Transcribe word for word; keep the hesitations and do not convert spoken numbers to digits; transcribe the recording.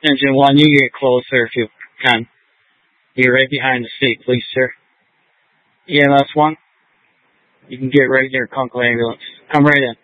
Engine one, you get closer if you can. You're right behind the seat, please, sir. E M S one, you can get right near Kunkel Ambulance. Come right in.